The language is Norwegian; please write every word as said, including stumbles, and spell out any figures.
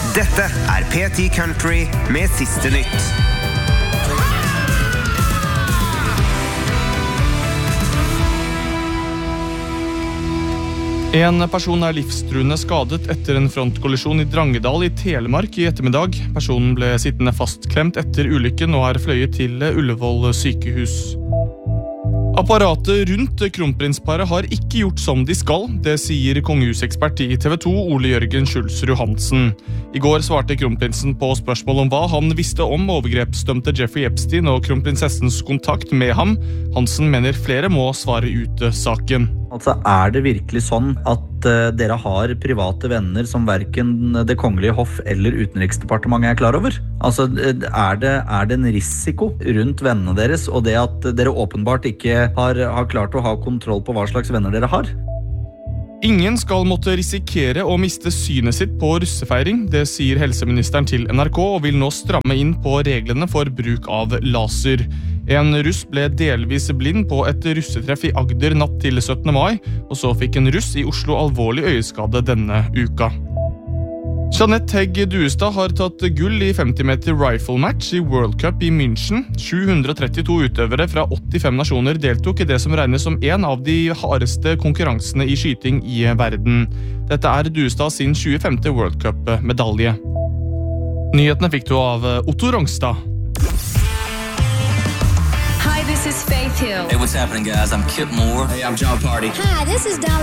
Dette er P ti Country med siste nytt. En person er livstruende skadet etter en frontkollisjon i Drangedal i Telemark i ettermiddag. Personen ble sittende fastklemt etter ulykken og er fløyet til Ullevål sykehus. Apparatet rundt kronprinsparet har ikke gjort som de skal, det sier kongehusekspert i T V to Ole Jørgen Schulzrud Hansen. I går svarte kronprinsen på spørsmål om hva han visste om overgrepsdømte Jeffrey Epstein og kronprinsessens kontakt med ham. Hansen mener flere må svare ut saken. Altså, er det virkelig sånn at uh, dere har private venner som hverken det kongelige hoff eller utenriksdepartementet er klar over? Altså, er det, er det en risiko rundt vennene deres, og det at dere åpenbart ikke har, har klart å ha kontroll på hva slags venner dere har? Ingen skal måtte risikere å miste synet sitt på russefeiring, det sier helseministeren til N R K og vil nå stramme inn på reglene for bruk av laser. En russ ble delvis blind på et russetreff i Agder natt til syttende mai, og så fikk en russ i Oslo alvorlig øyeskade denne uka. Jeanette Hegg Duestad har tatt gull i femti meter rifle match i World Cup i München. sju hundre og trettito utøvere fra åttifem nasjoner deltok i det som regnes som en av de hardeste konkurransene i skyting i verden. Dette er Duestad sin tjuefemte World Cup-medalje. Nyhetene fikk du av Otto Rongstad. Hi, this is Faith Hill. Hey, what's happening, guys? I'm Kip Moore. Hey, I'm John Party. Hi, this is Dolly